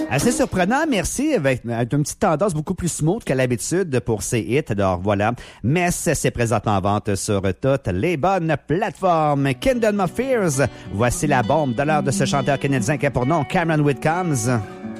Assez surprenant, merci, avec une petite tendance beaucoup plus smooth que l'habitude pour ces hits. Alors voilà, Mess, c'est présentement en vente sur toutes les bonnes plateformes. Kingdom of Fears, voici la bombe de l'heure de ce chanteur canadien qui a pour nom Cameron Whitcombs.